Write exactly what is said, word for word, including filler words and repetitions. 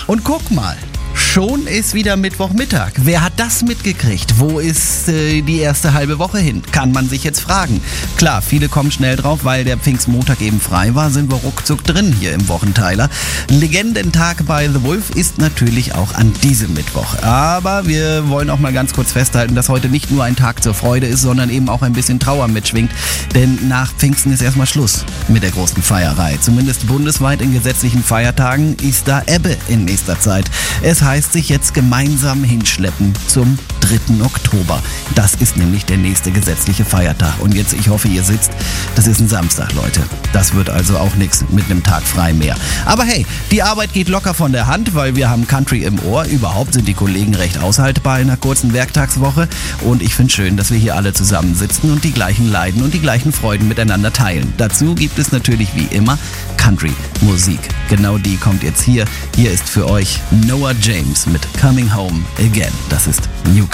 Und guck mal, schon ist wieder Mittwochmittag. Wer hat das mitgekriegt? Wo ist äh, die erste halbe Woche hin? Kann man sich jetzt fragen. Klar, viele kommen schnell drauf, weil der Pfingstmontag eben frei war, sind wir ruckzuck drin hier im Wochenteiler. Legendentag bei The Wolf ist natürlich auch an diesem Mittwoch. Aber wir wollen auch mal ganz kurz festhalten, dass heute nicht nur ein Tag zur Freude ist, sondern eben auch ein bisschen Trauer mitschwingt. Denn nach Pfingsten ist erstmal Schluss mit der großen Feierei. Zumindest bundesweit in gesetzlichen Feiertagen ist da Ebbe in nächster Zeit. Es heißt sich jetzt gemeinsam hinschleppen zum dritten Oktober. Das ist nämlich der nächste gesetzliche Feiertag. Und jetzt, ich hoffe, ihr sitzt, das ist ein Samstag, Leute. Das wird also auch nichts mit einem Tag frei mehr. Aber hey, die Arbeit geht locker von der Hand, weil wir haben Country im Ohr. Überhaupt sind die Kollegen recht aushaltbar in einer kurzen Werktagswoche. Und ich finde schön, dass wir hier alle zusammensitzen und die gleichen Leiden und die gleichen Freuden miteinander teilen. Dazu gibt es natürlich wie immer Country-Musik. Genau die kommt jetzt hier. Hier ist für euch Noah James mit Coming Home Again. Das ist New